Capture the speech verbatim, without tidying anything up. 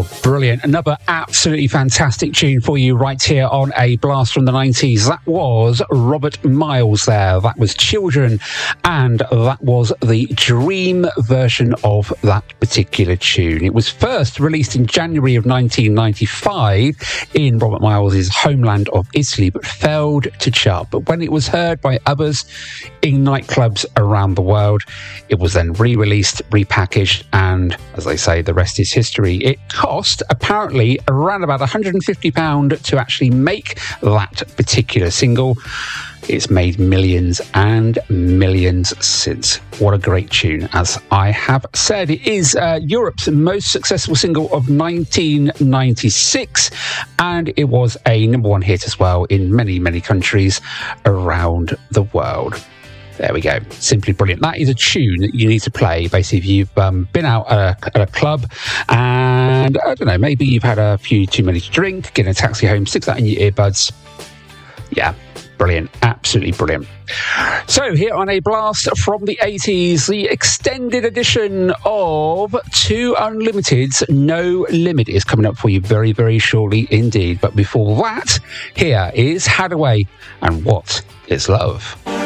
Wow, brilliant. Another absolutely fantastic tune for you right here on A Blast from the nineties. That was Robert Miles there. That was Children, and that was the Dream version of that particular tune. It was first released in January of nineteen ninety-five in Robert Miles' homeland of Italy, but failed to chart. But when it was heard by others in nightclubs around the world, it was then re-released, repackaged, and as they say, the rest is history. It cost apparently around about one hundred fifty pounds to actually make that particular single. It's made millions and millions since. What a great tune. As I have said, it is uh, Europe's most successful single of nineteen ninety-six, and it was a number one hit as well in many, many countries around the world. There we go. Simply brilliant. That is a tune that you need to play. Basically, if you've um, been out at a, at a club and, I don't know, maybe you've had a few too many to drink, get in a taxi home, stick that in your earbuds. Yeah, brilliant. Absolutely brilliant. So here on A Blast from the eighties, the extended edition of Two Unlimited's No Limit is coming up for you very, very shortly indeed. But before that, here is Hadaway and What is Love?